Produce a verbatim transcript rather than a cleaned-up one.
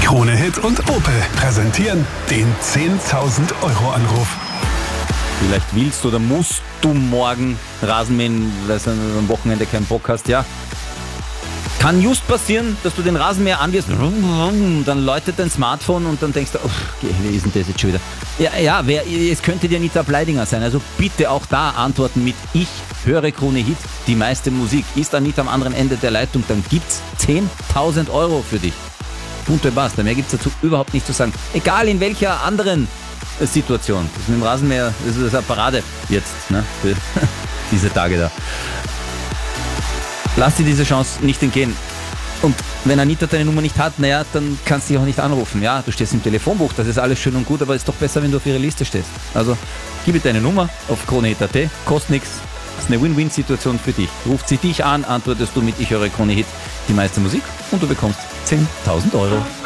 Krone Hit und Opel präsentieren den zehntausend Euro Anruf. Vielleicht willst oder musst du morgen Rasenmähen, weil du am Wochenende keinen Bock hast, ja. Kann just passieren, dass du den Rasenmäher anwirfst, dann läutet dein Smartphone und dann denkst du, oh, wie ist denn das jetzt schon wieder? Ja, ja wer, es könnte dir Anita Bleidinger sein, also bitte auch da antworten mit Ich höre Krone Hit, die meiste Musik. Ist Anita am anderen Ende der Leitung, dann gibt's zehntausend Euro für dich. Punto basta, mehr gibt's dazu überhaupt nicht zu sagen. Egal in welcher anderen Situation. Das mit dem Rasenmäher, das ist eine Parade jetzt, ne, für diese Tage da. Lass dir diese Chance nicht entgehen. Und wenn Anita deine Nummer nicht hat, naja, dann kannst du dich auch nicht anrufen. Ja, du stehst im Telefonbuch, das ist alles schön und gut, aber es ist doch besser, wenn du auf ihrer Liste stehst. Also gib ihr deine Nummer auf kronehit punkt at, kostet nichts. Das ist eine Win-Win-Situation für dich. Ruft sie dich an, antwortest du mit Ich höre Krone Hit, die meiste Musik und du bekommst zehntausend Euro.